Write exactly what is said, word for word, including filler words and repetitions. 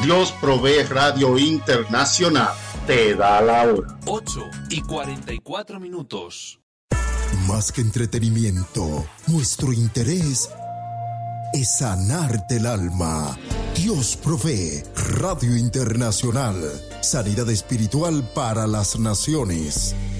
Dios Provee Radio Internacional te da la hora. ocho y cuarenta y cuatro minutos. Más que entretenimiento, nuestro interés es sanarte el alma. Dios Provee Radio Internacional. Sanidad espiritual para las naciones.